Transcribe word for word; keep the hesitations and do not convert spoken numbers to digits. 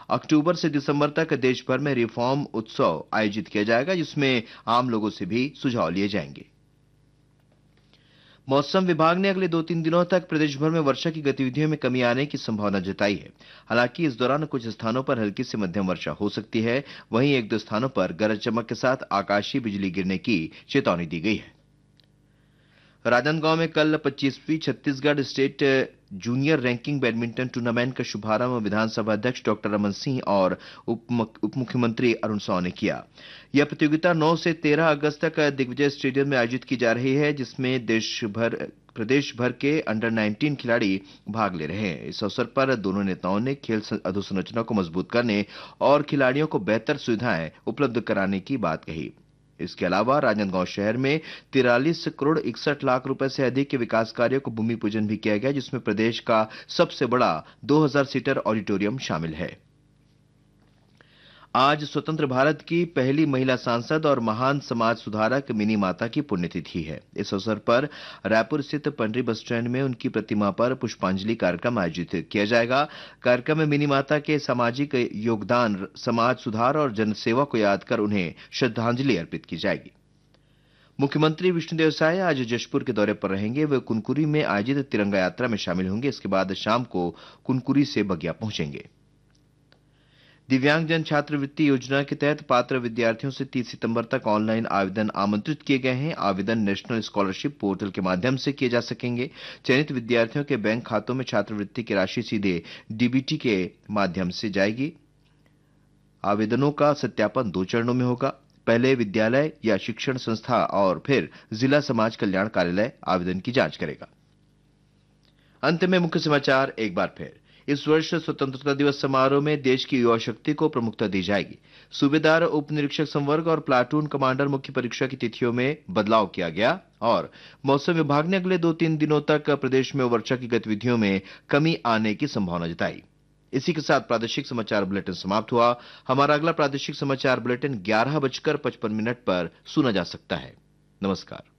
अक्टूबर से दिसंबर तक देश भर में रिफॉर्म उत्सव आयोजित किया जाएगा, जिसमें आम लोगों से भी सुझाव लिए जाएंगे। मौसम विभाग ने अगले दो तीन दिनों तक प्रदेश भर में वर्षा की गतिविधियों में कमी आने की संभावना जताई है। हालांकि इस दौरान कुछ स्थानों पर हल्की से मध्यम वर्षा हो सकती है। वहीं एक दो स्थानों पर गरज चमक के साथ आकाशीय बिजली गिरने की चेतावनी दी गई है। राजनांदगांव में कल पच्चीसवीं Chhattisgarh state junior ranking badminton tournament का शुभारंभ विधानसभा अध्यक्ष डॉक्टर रमन सिंह और उप मुख्यमंत्री अरुण साव ने किया। यह प्रतियोगिता नौ से तेरह अगस्त तक दिग्विजय स्टेडियम में आयोजित की जा रही है, जिसमें देश भर प्रदेश भर के अंडर नाइनटीन खिलाड़ी भाग ले रहे हैं। इस अवसर पर दोनों नेताओं ने खेल अधोसंरचना को मजबूत करने और खिलाड़ियों को बेहतर सुविधाएं उपलब्ध कराने की बात कही। इसके अलावा राजनांदगांव शहर में तिरालीस करोड़ इकसठ लाख रुपए से अधिक के विकास कार्यों को भूमि पूजन भी किया गया, जिसमें प्रदेश का सबसे बड़ा दो हज़ार सीटर ऑडिटोरियम शामिल है। आज स्वतंत्र भारत की पहली महिला सांसद और महान समाज सुधारक मिनी माता की पुण्यतिथि है। इस अवसर पर रायपुर स्थित पंडरी बस स्टैंड में उनकी प्रतिमा पर पुष्पांजलि कार्यक्रम आयोजित किया जाएगा। कार्यक्रम में मिनी माता के सामाजिक योगदान, समाज सुधार और जनसेवा को याद कर उन्हें श्रद्धांजलि अर्पित की जाएगी। मुख्यमंत्री विष्णुदेव साय आज जशपुर के दौरे पर रहेंगे। वे कुनकुरी में आयोजित तिरंगा यात्रा में शामिल होंगे। इसके बाद शाम को कुनकुरी से बगिया पहुंचेंगे। दिव्यांगजन छात्रवृत्ति योजना के तहत पात्र विद्यार्थियों से तीस सितंबर तक ऑनलाइन आवेदन आमंत्रित किए गए हैं। आवेदन नेशनल स्कॉलरशिप पोर्टल के माध्यम से किए जा सकेंगे। चयनित विद्यार्थियों के बैंक खातों में छात्रवृत्ति की राशि सीधे डीबीटी के माध्यम से जाएगी। आवेदनों का सत्यापन दो चरणों में होगा। पहले विद्यालय या शिक्षण संस्था और फिर जिला समाज कल्याण कार्यालय आवेदन की जांच करेगा। अंत में मुख्य समाचार एक बार फिर। इस वर्ष स्वतंत्रता दिवस समारोह में देश की युवा शक्ति को प्रमुखता दी जाएगी। सूबेदार, उप निरीक्षक संवर्ग और प्लाटून कमांडर मुख्य परीक्षा की तिथियों में बदलाव किया गया। और मौसम विभाग ने अगले दो तीन दिनों तक प्रदेश में वर्षा की गतिविधियों में कमी आने की संभावना जताई। इसी के साथ प्रादेशिक समाचार बुलेटिन समाप्त हुआ। हमारा अगला प्रादेशिक समाचार बुलेटिन ग्यारह बजकर पचपन मिनट पर सुना जा सकता है। नमस्कार।